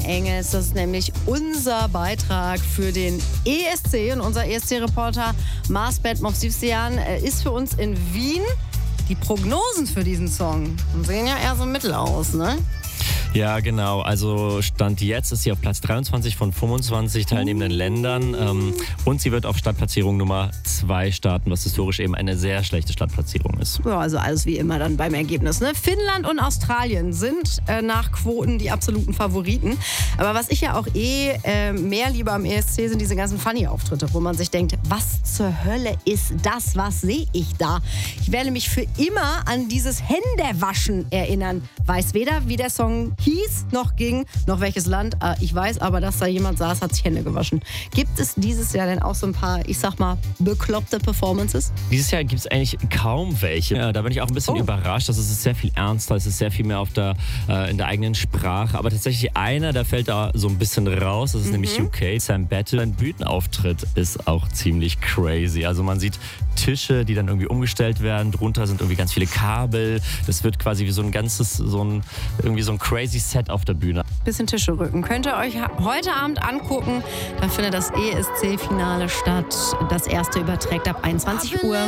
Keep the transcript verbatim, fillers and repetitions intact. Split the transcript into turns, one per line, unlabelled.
Engels. Das ist nämlich unser Beitrag für den E S C. Und unser E S C-Reporter Marsbet Movsivsian ist für uns in Wien. Die Prognosen für diesen Song sehen ja eher so mittel aus, ne?
Ja, genau. Also Stand jetzt ist sie auf Platz dreiundzwanzig von fünfundzwanzig teilnehmenden Ländern. Ähm, und sie wird auf Startplatzierung Nummer zwei starten, was historisch eben eine sehr schlechte Startplatzierung ist.
Ja, also alles wie immer dann beim Ergebnis. Ne? Finnland und Australien sind äh, nach Quoten die absoluten Favoriten. Aber was ich ja auch eh äh, mehr liebe am E S C, sind diese ganzen Funny-Auftritte, wo man sich denkt, was zur Hölle ist das? Was sehe ich da? Ich werde mich für immer an dieses Händewaschen erinnern. Weiß weder, wie der Song hieß, noch ging, noch welches Land. Ich weiß aber, dass da jemand saß, hat sich Hände gewaschen. Gibt es dieses Jahr denn auch so ein paar, ich sag mal, bekloppte Performances?
Dieses Jahr gibt es eigentlich kaum welche. Ja, da bin ich auch ein bisschen
Oh.
überrascht. Also es ist sehr viel ernster, es ist sehr viel mehr auf der, äh, in der eigenen Sprache. Aber tatsächlich einer, der fällt da so ein bisschen raus. Das ist mhm. nämlich U K. Sam Battle. Ein Bühnenauftritt ist auch ziemlich crazy. Also man sieht Tische, die dann irgendwie umgestellt werden. Drunter sind irgendwie ganz viele Kabel. Das wird quasi wie so ein ganzes, so ein, irgendwie so ein crazy Set auf der Bühne.
Bisschen Tische rücken. Könnt ihr euch heute Abend angucken. Da findet das E S C-Finale statt. Das erste überträgt ab einundzwanzig Uhr.